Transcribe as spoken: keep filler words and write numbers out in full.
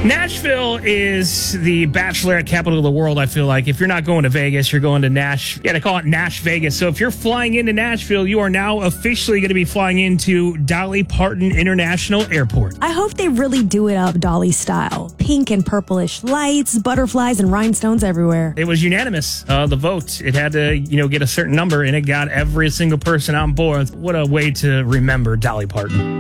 Nashville is the bachelorette capital of the world, I feel like. If you're not going to Vegas, you're going to Nash. Yeah, they call it Nash Vegas. So if you're flying into Nashville, you are now officially going to be flying into Dolly Parton International Airport. I hope they really do it up Dolly style. Pink and purplish lights, butterflies, and rhinestones everywhere. It was unanimous, uh, the vote. It had to, you know, get a certain number, and it got every single person on board. What a way to remember Dolly Parton.